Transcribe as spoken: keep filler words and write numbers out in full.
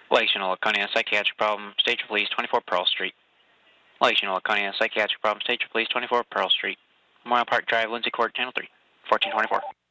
Lakeland, Laconia, psychiatric problem, state your police, twenty-four Pearl Street. Lakeland, Laconia, psychiatric problem, state your police, twenty-four Pearl Street. Memorial Park Drive, Lindsay Court, Channel three, fourteen twenty-four.